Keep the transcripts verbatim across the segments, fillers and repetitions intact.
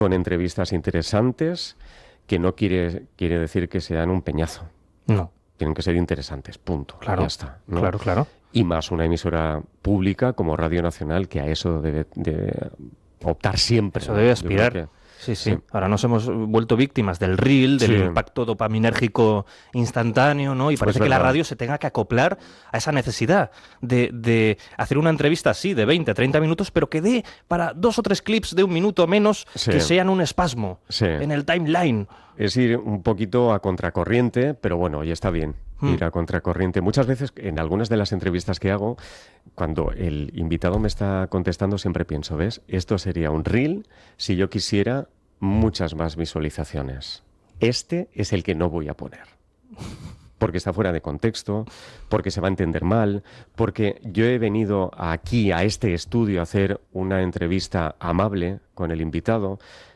con entrevistas interesantes, que no quiere, quiere decir que sean un peñazo. No. Tienen que ser interesantes, punto. Claro, ya está, ¿no? claro, claro. Y más una emisora pública como Radio Nacional, que a eso debe, debe optar siempre. Eso debe ¿no? aspirar. Que, sí, sí, sí. Ahora nos hemos vuelto víctimas del reel, del Sí. impacto dopaminérgico instantáneo, ¿no? Y parece Pues que la verdad. radio se tenga que acoplar a esa necesidad de, de hacer una entrevista así de veinte, treinta minutos, pero que dé para dos o tres clips de un minuto menos Sí. que sean un espasmo Sí. en el timeline. Es ir un poquito a contracorriente, pero bueno, ya está bien Mm. ir a contracorriente. Muchas veces, en algunas de las entrevistas que hago, cuando el invitado me está contestando, siempre pienso, ¿ves? Esto sería un reel si yo quisiera muchas más visualizaciones. Este es el que no voy a poner. Porque está fuera de contexto, porque se va a entender mal, porque yo he venido aquí, a este estudio, a hacer una entrevista amable con el invitado,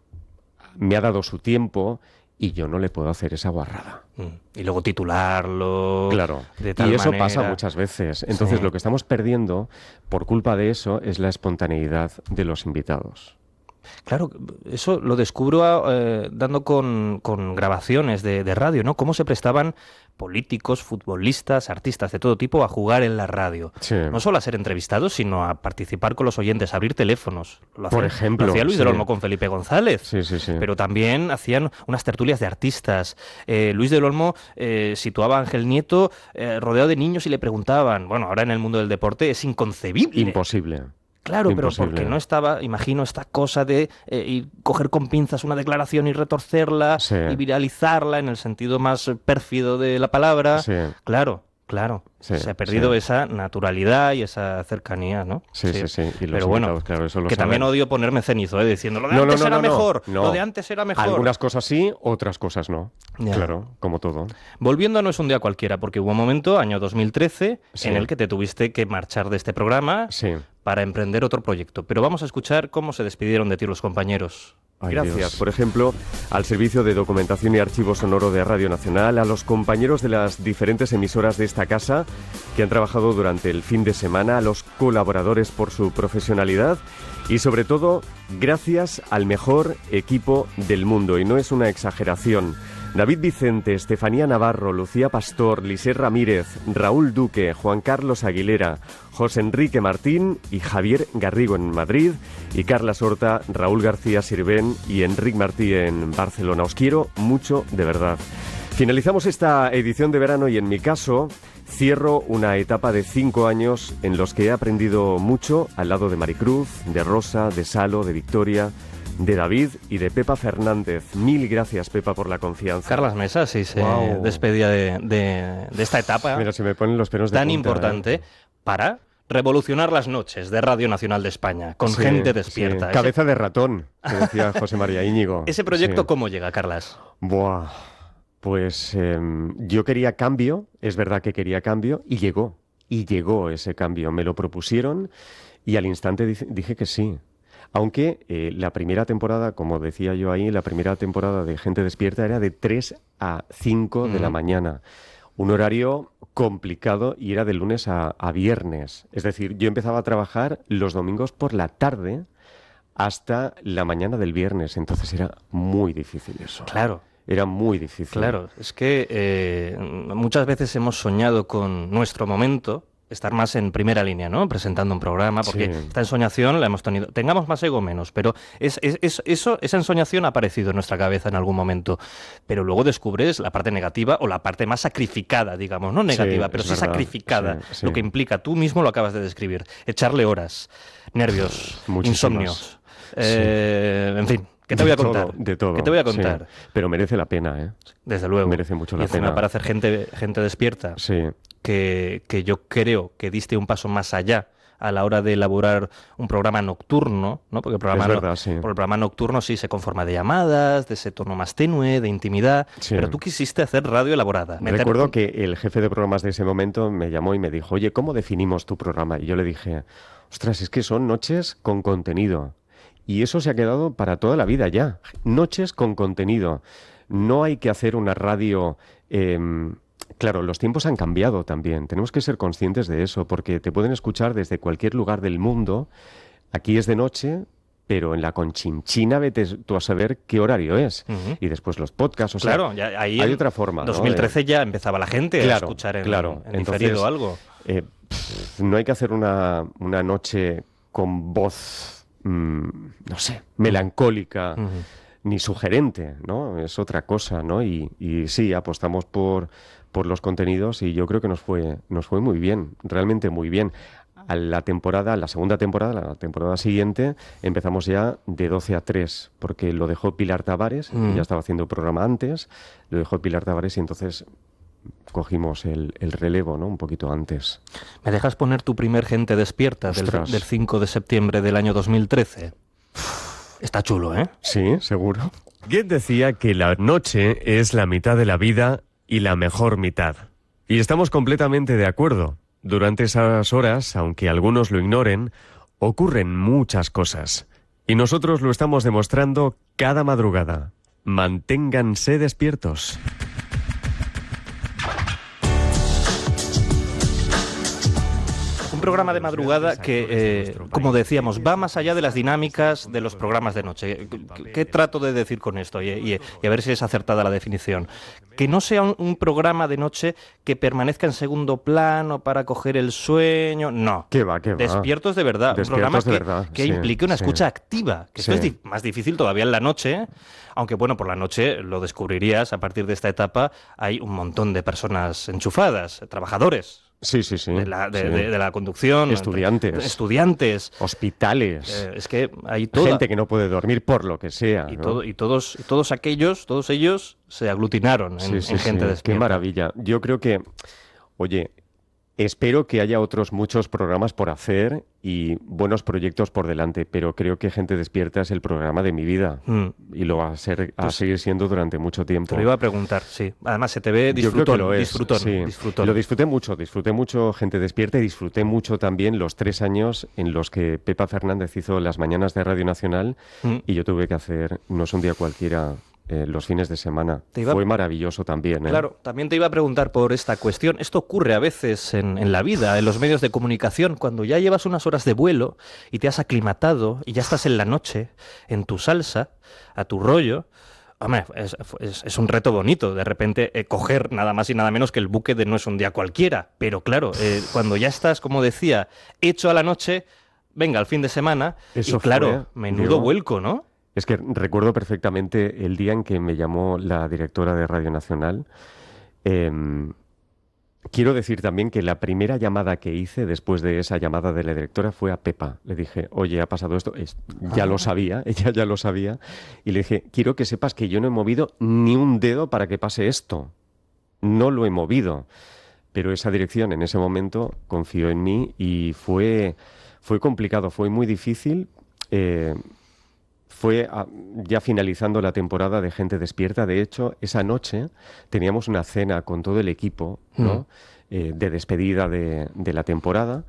me ha dado su tiempo y yo no le puedo hacer esa guarrada. Mm. Y luego titularlo. Claro, De tal y eso manera. pasa muchas veces. Entonces Sí. lo que estamos perdiendo por culpa de eso es la espontaneidad de los invitados. Claro, eso lo descubro eh, dando con, con grabaciones de, de radio, ¿no? Cómo se prestaban políticos, futbolistas, artistas de todo tipo a jugar en la radio. Sí. No solo a ser entrevistados, sino a participar con los oyentes, a abrir teléfonos. Lo Por hacía- ejemplo, Lo hacía Luis sí. del Olmo con Felipe González. Sí, sí, sí. Pero también hacían unas tertulias de artistas. Eh, Luis del Olmo eh, situaba a Ángel Nieto eh, rodeado de niños y le preguntaban. Bueno, ahora en el mundo del deporte es inconcebible. Imposible. Claro, pero Imposible. porque no estaba, imagino, esta cosa de eh, ir- coger con pinzas una declaración y retorcerla Sí. y viralizarla en el sentido más eh, pérfido de la palabra. Sí. Claro, claro. Sí, Se ha perdido sí. esa naturalidad y esa cercanía, ¿no? Sí, sí, sí. Y los Pero bueno, invitados, claro, eso lo que también saben. odio ponerme cenizo, ¿eh? Diciendo, lo de No, no, antes no, era no, no. mejor, No. lo de antes era mejor. Algunas cosas sí, otras cosas no. Ya. Claro, como todo. Volviendo a No es un día cualquiera, porque hubo un momento, año dos mil trece, Sí. en el que te tuviste que marchar de este programa Sí. para emprender otro proyecto. Pero vamos a escuchar cómo se despidieron de ti los compañeros. Ay, Gracias, Dios. por ejemplo, al Servicio de Documentación y Archivo Sonoro de Radio Nacional, a los compañeros de las diferentes emisoras de esta casa que han trabajado durante el fin de semana, a los colaboradores por su profesionalidad y, sobre todo, gracias al mejor equipo del mundo. Y no es una exageración. David Vicente, Estefanía Navarro, Lucía Pastor, Lisset Ramírez, Raúl Duque, Juan Carlos Aguilera, José Enrique Martín y Javier Garrigo en Madrid, y Carla Sorta, Raúl García Sirvén y Enric Martí en Barcelona. Os quiero mucho, de verdad. Finalizamos esta edición de verano y, en mi caso, cierro una etapa de cinco años en los que he aprendido mucho al lado de Maricruz, de Rosa, de Salo, de Victoria, de David y de Pepa Fernández. Mil gracias, Pepa, por la confianza. Carlas Mesa, sí, se Guau. despedía de, de- de esta etapa Mira, se me ponen los pelos de tan punta, importante ¿eh? para revolucionar las noches de Radio Nacional de España, con Sí, gente sí. despierta. Ese- Cabeza de ratón, que decía José María Íñigo. Ese proyecto, Sí. ¿cómo llega, Carlas? Buah, pues eh, yo quería cambio, es verdad que quería cambio, y llegó, y llegó ese cambio. Me lo propusieron y al instante di- dije que sí. Aunque eh, la primera temporada, como decía yo ahí, la primera temporada de Gente Despierta era de tres a cinco de la Mm. mañana. Un horario complicado y era de lunes a, a viernes. Es decir, yo empezaba a trabajar los domingos por la tarde hasta la mañana del viernes. Entonces era muy difícil eso. Claro. Era muy difícil. Claro, es que eh, muchas veces hemos soñado con nuestro momento, estar más en primera línea, ¿no? Presentando un programa, porque Sí. esta ensoñación la hemos tenido. Tengamos más ego o menos, pero es, es- es- eso, esa ensoñación ha aparecido en nuestra cabeza en algún momento. Pero luego descubres la parte negativa o la parte más sacrificada, digamos, no negativa, Sí, pero es sí verdad. sacrificada, Sí, sí. lo que implica. Tú mismo lo acabas de describir. Echarle horas, nervios, Muchísimas. insomnios. Eh, En fin, ¿qué te voy a De todo, contar? de todo. ¿Qué te voy a sí. contar? Pero merece la pena, ¿eh? Desde luego. Merece mucho la y encima pena. para hacer gente, gente despierta, Sí. que, que yo creo que diste un paso más allá a la hora de elaborar un programa nocturno, ¿no? Porque el programa, Es no- verdad, sí. por el programa nocturno sí se conforma de llamadas, de ese tono más tenue, de intimidad, Sí. pero tú quisiste hacer radio elaborada. meter- Recuerdo que el jefe de programas de ese momento me llamó y me dijo, oye, ¿cómo definimos tu programa? Y yo le dije, ostras, es que son noches con contenido. Y eso se ha quedado para toda la vida ya. Noches con contenido. No hay que hacer una radio... em, Claro, los tiempos han cambiado también. Tenemos que ser conscientes de eso, porque te pueden escuchar desde cualquier lugar del mundo. Aquí es de noche, pero en la Conchinchina vete tú a saber qué horario es. Uh-huh. Y después los podcasts, o sea, claro, ya, ahí hay otra forma. dos mil trece, ¿no? Ya empezaba la gente claro, a escuchar en, claro. en Entonces, diferido algo. Eh, pff, no hay que hacer una, una noche con voz, mmm, no sé, melancólica, uh-huh. ni sugerente, ¿no? Es otra cosa, ¿no? Y, y sí, apostamos por, por los contenidos y yo creo que nos fue, nos fue muy bien, realmente muy bien. A la temporada, la segunda temporada, la temporada siguiente, empezamos ya de doce a tres, porque lo dejó Pilar Tavares, mm. que ya estaba haciendo el programa antes, lo dejó Pilar Tavares y entonces cogimos el, el relevo, ¿no? Un poquito antes. ¿Me dejas poner tu primer Gente Despierta del, del cinco de septiembre del año dos mil trece? Está chulo, ¿eh? Sí, seguro. Goethe decía que la noche es la mitad de la vida y la mejor mitad. Y estamos completamente de acuerdo. Durante esas horas, aunque algunos lo ignoren, ocurren muchas cosas. Y nosotros lo estamos demostrando cada madrugada. Manténganse despiertos. Un programa de madrugada que, eh, como decíamos, va más allá de las dinámicas de los programas de noche. ¿Qué, qué trato de decir con esto? Y, y, y a ver si es acertada la definición. Que no sea un, un programa de noche que permanezca en segundo plano para coger el sueño. No. ¿Qué va, qué va? Despiertos de verdad. Despiertos un programa de que, verdad. que sí, implique una sí. escucha activa. Que sí. esto es di- más difícil todavía en la noche, aunque bueno, por la noche lo descubrirías a partir de esta etapa. Hay un montón de personas enchufadas, trabajadores. Sí, sí, sí. De la, de, sí. de, de la conducción. Estudiantes. De, estudiantes. Hospitales. Eh, es que hay toda... Gente que no puede dormir por lo que sea. Y, ¿no? todo, y, todos, y todos aquellos, todos ellos se aglutinaron en, sí, sí, en Gente sí. Despierta. Qué maravilla. Yo creo que, oye, espero que haya otros muchos programas por hacer y buenos proyectos por delante, pero creo que Gente Despierta es el programa de mi vida mm. y lo va a, ser, a pues, seguir siendo durante mucho tiempo. Te lo iba a preguntar, sí. Además se te ve disfrutón. Yo creo que lo es, disfrutón, sí. disfrutón. Lo disfruté mucho, disfruté mucho Gente Despierta y disfruté mucho también los tres años en los que Pepa Fernández hizo las mañanas de Radio Nacional mm. y yo tuve que hacer No es un día cualquiera eh, los fines de semana. Iba... Fue maravilloso también. ¿eh? Claro, también te iba a preguntar por esta cuestión. Esto ocurre a veces en, en la vida, en los medios de comunicación, cuando ya llevas unas horas de vuelo y te has aclimatado y ya estás en la noche, en tu salsa, a tu rollo. Hombre, es, es, es un reto bonito, de repente, eh, coger nada más y nada menos que el buque de No es un día cualquiera. Pero claro, eh, cuando ya estás, como decía, hecho a la noche, venga, al fin de semana, Eso y claro, fue, menudo yo... vuelco, ¿no? Es que recuerdo perfectamente el día en que me llamó la directora de Radio Nacional. Eh, quiero decir también que la primera llamada que hice después de esa llamada de la directora fue a Pepa. Le dije, oye, ha pasado esto. Es, ya ah. lo sabía, ella ya lo sabía. Y le dije, quiero que sepas que yo no he movido ni un dedo para que pase esto. No lo he movido. Pero esa dirección en ese momento confió en mí y fue, fue complicado, fue muy difícil. Eh, Fue a, ya finalizando la temporada de Gente Despierta. De hecho, esa noche teníamos una cena con todo el equipo, ¿no? Mm. eh, de despedida de, de la temporada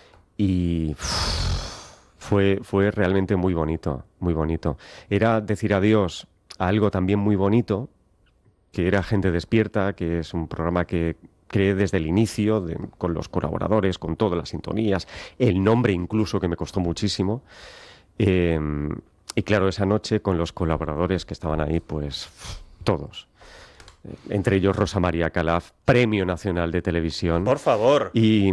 y uff, fue, fue realmente muy bonito, muy bonito. Era decir adiós a algo también muy bonito, que era Gente Despierta, que es un programa que creé desde el inicio, de, con los colaboradores, con todas las sintonías, el nombre incluso, que me costó muchísimo. Eh, Y claro, esa noche con los colaboradores que estaban ahí, pues todos. Entre ellos Rosa María Calaf, Premio Nacional de Televisión. Por favor. Y...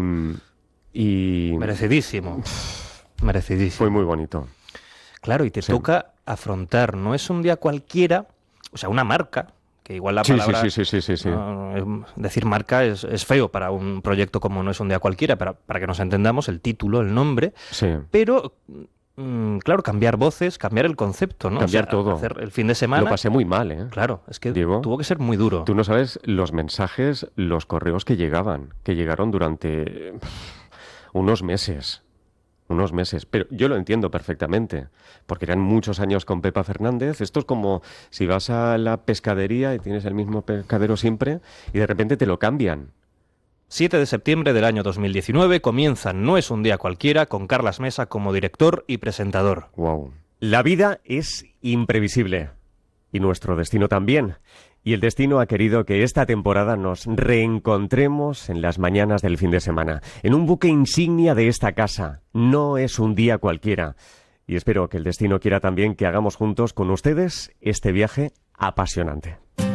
y Merecidísimo. Merecidísimo. Fue muy bonito. Claro, y te sí. toca afrontar. No es un día cualquiera, o sea, una marca, que igual la sí, palabra... Sí, sí, sí, sí, sí, sí. No, decir marca es, es feo para un proyecto como No es un día cualquiera, para, para que nos entendamos, el título, el nombre. Sí. Pero... Claro, cambiar voces, cambiar el concepto, ¿no? Cambiar o sea, todo. Hacer el fin de semana... Lo pasé muy mal, ¿eh? Claro, es que Diego, tuvo que ser muy duro. Tú no sabes los mensajes, los correos que llegaban, que llegaron durante unos meses, unos meses. Pero yo lo entiendo perfectamente, porque eran muchos años con Pepa Fernández. Esto es como si vas a la pescadería y tienes el mismo pescadero siempre y de repente te lo cambian. siete de septiembre del año dos mil diecinueve comienza No es un día cualquiera con Carlas Mesa como director y presentador. Wow. La vida es imprevisible y nuestro destino también. Y el destino ha querido que esta temporada nos reencontremos en las mañanas del fin de semana, en un buque insignia de esta casa. No es un día cualquiera. y espero que el destino quiera también que hagamos juntos con ustedes este viaje apasionante.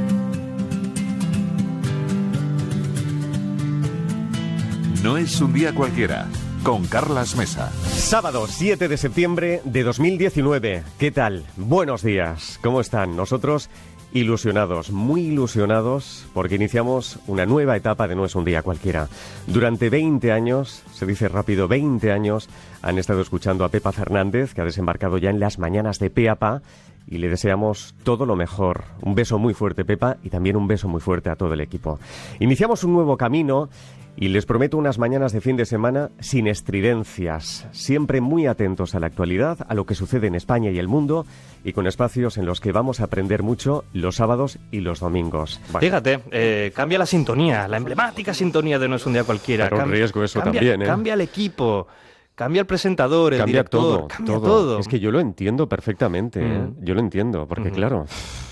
No es un día cualquiera, con Carlas Mesa. Sábado siete de septiembre de dos mil diecinueve. ¿Qué tal? Buenos días. ¿Cómo están? Nosotros ilusionados, muy ilusionados, porque iniciamos una nueva etapa de No es un día cualquiera. Durante veinte años, se dice rápido, veinte años, han estado escuchando a Pepa Fernández, que ha desembarcado ya en las mañanas de Pe a Pa, y le deseamos todo lo mejor. Un beso muy fuerte, Pepa, y también un beso muy fuerte a todo el equipo. Iniciamos un nuevo camino y les prometo unas mañanas de fin de semana sin estridencias, siempre muy atentos a la actualidad, a lo que sucede en España y el mundo, y con espacios en los que vamos a aprender mucho los sábados y los domingos. Vale. Fíjate, eh, cambia la sintonía, la emblemática sintonía de No es un día cualquiera. Claro, un riesgo eso cambia, también, ¿eh? Cambia el equipo. Cambia el presentador, el cambia director, todo, cambia todo. todo. Es que yo lo entiendo perfectamente, ¿eh? Mm. Yo lo entiendo, porque Mm. claro,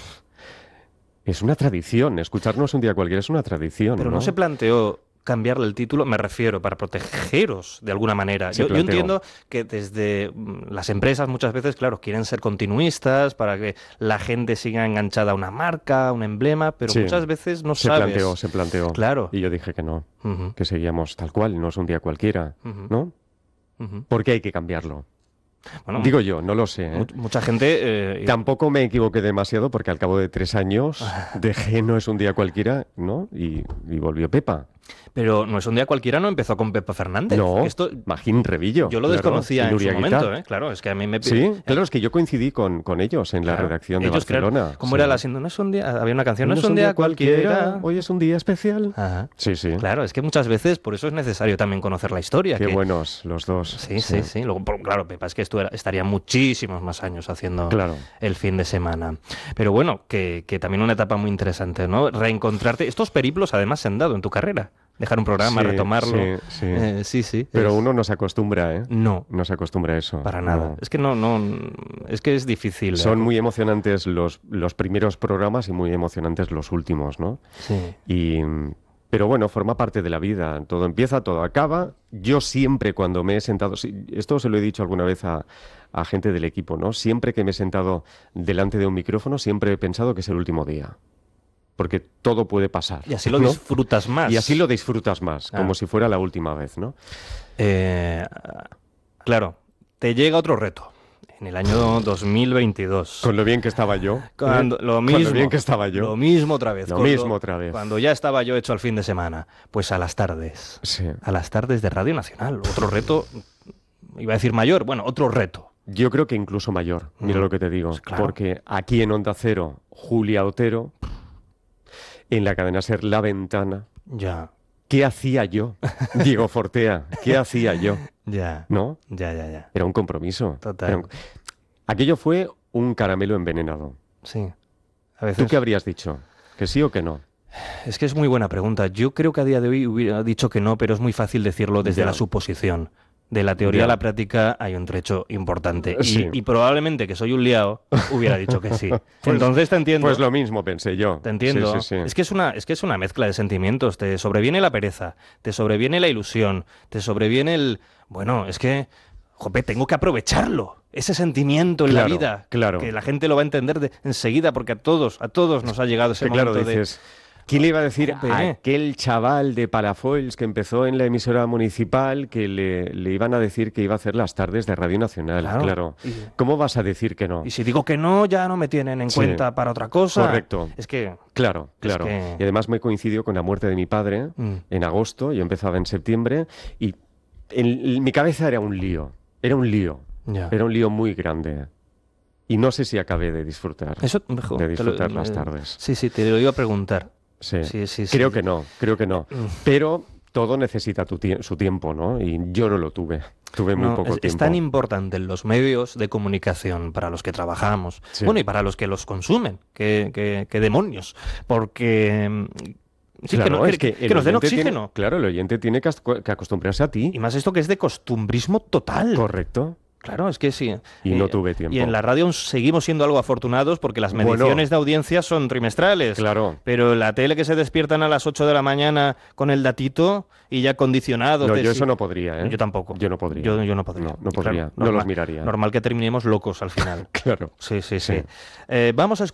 es una tradición. Escucharnos un día cualquiera es una tradición. Pero no, ¿no? se planteó cambiarle el título, me refiero, para protegeros de alguna manera. Se Yo, yo planteó. entiendo que desde mm, las empresas muchas veces, claro, quieren ser continuistas para que la gente siga enganchada a una marca, a un emblema, pero Sí. muchas veces no Se sabes. planteó, se planteó. Claro. Y yo dije que no, Ujú, que seguíamos tal cual, no es un día cualquiera, ujú, ¿no? ujú. ¿Por qué hay que cambiarlo? Bueno, Digo yo, no lo sé, ¿eh? mu- mucha gente... eh, Tampoco me equivoqué demasiado porque al cabo de tres años dejé No es un día cualquiera, ¿no? Y, y volvió Pepa. Pero No es un día cualquiera, no empezó con Pepa Fernández. No, Esto Magín Revillo. yo lo claro, desconocía y en su Nuria momento, Guitart. ¿eh? Claro, es que a mí me... Sí, claro, es que yo coincidí con, con ellos en la Claro. redacción de Ellos crearon- Barcelona. ¿Cómo Sí. era la sintonía? No es un día... Había una canción, no, es un día cualquiera. Hoy es un día especial. Ajá. Sí, sí. Claro, es que muchas veces por eso es necesario también conocer la historia. Qué que- buenos los dos. Sí, sí, sí. Luego, por- claro, Pepa, es que esto era- estaría muchísimos más años haciendo Claro. el fin de semana. Pero bueno, que, que también una etapa muy interesante, ¿no? Reencontrarte. Estos periplos además se han dado en tu carrera. Dejar un programa, Sí, retomarlo. sí, sí. Eh, sí, sí. Pero es- uno no se acostumbra, ¿eh? No, No se acostumbra a eso. para nada. No. Es que no, no... Es que es difícil. Son ¿eh? muy emocionantes los, los primeros programas y muy emocionantes los últimos, ¿no? Sí. Y, pero bueno, forma parte de la vida. Todo empieza, todo acaba. Yo siempre cuando me he sentado, sí, esto se lo he dicho alguna vez a, a gente del equipo, ¿no? Siempre que me he sentado delante de un micrófono, siempre he pensado que es el último día. Porque todo puede pasar. Y así lo ¿no? disfrutas más. Y así lo disfrutas más, Ah. como si fuera la última vez, ¿no? Eh, claro, te llega otro reto. En el año dos mil veintidós. Con lo bien que estaba yo. ¿eh? Cuando, lo Con mismo, lo bien que estaba yo. Lo mismo otra vez. Lo con mismo otra vez. Cuando ya estaba yo hecho al fin de semana. Pues a las tardes. Sí. A las tardes de Radio Nacional. Otro reto, iba a decir mayor, bueno, otro reto. Yo creo que incluso mayor, mira Mm. lo que te digo. Pues claro. Porque aquí en Onda Cero, Julia Otero, en la cadena SER La Ventana, Ya, ¿qué hacía yo? Diego Fortea, ¿qué hacía yo? ya, ¿No? ya, ya, ya. Era un compromiso. Total. Era un- Aquello fue un caramelo envenenado. Sí. A veces... ¿Tú qué habrías dicho? ¿Que sí o que no? Es que es muy buena pregunta. Yo creo que a día de hoy hubiera dicho que no, pero es muy fácil decirlo desde Ya. la suposición. De la teoría Ya. a la práctica hay un trecho importante. Y, Sí. y probablemente que soy un liao hubiera dicho que sí. Entonces te entiendo. Pues lo mismo pensé yo. Te entiendo. Sí, sí, sí. Es que es una, es que es una mezcla de sentimientos. Te sobreviene la pereza, te sobreviene la ilusión, te sobreviene el... Bueno, es que, jope, tengo que aprovecharlo. Ese sentimiento en Claro, la vida. claro. Que la gente lo va a entender de- enseguida, porque a todos, a todos nos ha llegado ese Que claro, momento de... dices, ¿quién le iba a decir Jope, a eh. aquel chaval de Palafolls que empezó en la emisora municipal que le, le iban a decir que iba a hacer las tardes de Radio Nacional? Claro. Claro. Y- ¿Cómo vas a decir que no? Y si digo que no, ya no me tienen en Sí. cuenta para otra cosa. Correcto. Es que... Claro, Es claro. que- Y además me coincidió con la muerte de mi padre Mm. en agosto, yo empezaba en septiembre, y en, en mi cabeza era un lío, era un lío, Ya. era un lío muy grande. Y no sé si acabé de disfrutar. Eso, jo, de te lo- disfrutar las eh, tardes. Sí, sí, te lo iba a preguntar. Sí. Sí, sí, sí. Creo que no, creo que no. Mm. Pero todo necesita tu tie- su tiempo, ¿no? Y yo no lo tuve. Tuve muy No, poco es, es tiempo. tan importante en los medios de comunicación para los que trabajamos, Sí. bueno, y para los que los consumen, que, que- que demonios, porque mm, sí, Claro, que, no- es que- que el que nos den oyente tiene- oxígeno. claro, el oyente tiene que, as- que acostumbrarse a ti. Y más esto que es de costumbrismo total. Correcto, Claro, es que sí. Y eh, no tuve tiempo. Y en la radio seguimos siendo algo afortunados porque las mediciones bueno, de audiencia son trimestrales. Claro. Pero la tele que se despiertan a las ocho de la mañana con el datito y ya condicionados. No, de yo si... eso no podría, ¿eh? Yo tampoco. Yo no podría. Yo, yo no podría. No, no podría. Claro, no normal, los miraría. Normal que terminemos locos al final. Claro. Sí, sí, sí. sí. Eh, vamos a